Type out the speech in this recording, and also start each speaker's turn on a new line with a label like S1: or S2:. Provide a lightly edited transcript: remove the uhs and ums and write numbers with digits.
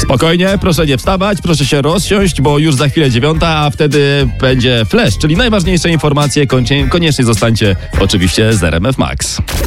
S1: Spokojnie, proszę nie wstawać, proszę się rozsiąść, bo już za chwilę 9, a wtedy będzie flash, czyli najważniejsze informacje. Koniecznie zostańcie oczywiście z RMF Max.